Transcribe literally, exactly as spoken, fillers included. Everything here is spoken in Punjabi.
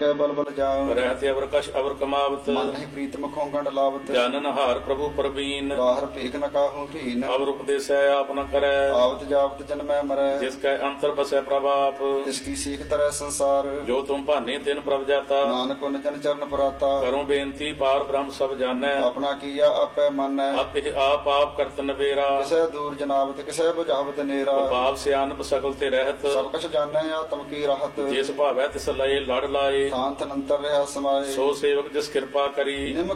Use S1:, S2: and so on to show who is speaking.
S1: ਕੈ ਬਲ ਬਲ ਜਾਉ।
S2: ਰਹਿਤ ਅਵਰ ਕਛ ਅਵਰ ਕਮਾਵਤ
S1: ਮਨ ਨਹੀਂ ਪ੍ਰੀਤ ਮੁਖੋਂ ਗੰਢ ਲਾਵਤ।
S2: ਜਾਨਨ ਹਾਰ ਪ੍ਰਭੂ ਪ੍ਰਵੀਨ
S1: ਬਾਹਰ ਭੇਖ ਨ ਕਾਹੂ ਭੀਨ।
S2: ਅਵਰ ਉਪਦੇਸੈ ਆਪ ਨ ਕਰੈ
S1: ਆਵਤ ਜਾਵਤ ਜਨਮੈ ਮਰੈ।
S2: ਜਿਸ ਕੈ ਅੰਤਰ ਬਸੈ ਪ੍ਰਭ ਆਪ
S1: ਤਿਸ ਕੀ ਸੀਖ ਤਰੈ ਸੰਸਾਰ।
S2: ਜੋ ਤੁਮ ਭਾਨੇ ਤਿਨ ਪ੍ਰਭ ਜਾਤਾ
S1: ਨਾਨਕ ਉਨ ਜਨ ਚਰਨ ਪਰਾਤਾ।
S2: ਕਰੋ ਬੇਨਤੀ ਪਾਰ ਬ੍ਰਹਮ ਸਭ ਜਾਣੈ
S1: ਆਪਣਾ ਕੀਆ ਆਪੈ ਮਾਨੈ।
S2: ਆਪੇ ਆਪ ਆਪ ਕਰਤ ਨਵੇਰਾ
S1: ਕਿਸੈ ਦੂਰ ਜਨਾਵਤ ਕਿਸੈ ਬੁਝਾਵਤ ਨੇਰਾ।
S2: ਪਾਪ ਸਿਆਨਪ ਸਕਲ ਤੇ ਰਹਿਤ
S1: ਸਭ ਕਛ ਜਾਣੈ ਆਤਮ ਕੀ ਰਾਹਤ।
S2: ਜਿਸ ਭਾਵੈ ਤਿਸ ਲਏ ਲੜ ਲਾਏ
S1: ਸ਼ਾਂਤ ਅਨੰਤਰ ਰਿਹਾ ਸਮਾਏ।
S2: ਸੋ ਸੇਵਕ ਜਿਸ ਕਿਰਪਾ ਕਰੀ
S1: ਨਿਮ